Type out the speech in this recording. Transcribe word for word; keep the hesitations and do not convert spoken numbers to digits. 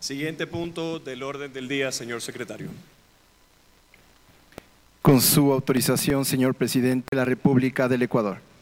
Siguiente punto del orden del día, señor secretario. Con su autorización, señor presidente de la República del Ecuador.